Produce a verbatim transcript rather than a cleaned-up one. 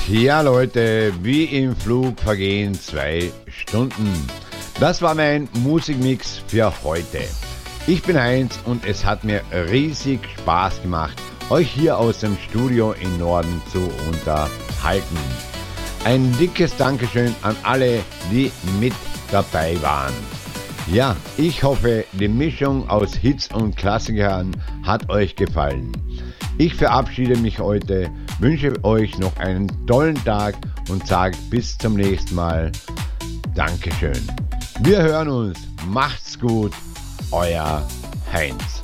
Ja Leute, wie im Flug vergehen zwei Stunden. Das war mein Musikmix für heute. Ich bin Heinz und es hat mir riesig Spaß gemacht, euch hier aus dem Studio im Norden zu unterhalten. Ein dickes Dankeschön an alle, die mit dabei waren. Ja, ich hoffe, die Mischung aus Hits und Klassikern hat euch gefallen. Ich verabschiede mich heute, wünsche euch noch einen tollen Tag und sage bis zum nächsten Mal. Dankeschön. Wir hören uns. Macht's gut. Euer Heinz.